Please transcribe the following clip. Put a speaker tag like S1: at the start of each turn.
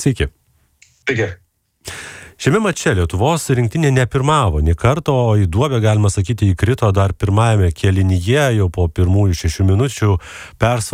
S1: Sveiki.
S2: Taigi.
S1: Šiame mače Lietuvos rinktinė nepirmavo nė karto, o į duobę, galima sakyti, įkrito dar pirmajame kėlinyje, jau po pirmųjų 6 minučių persvarą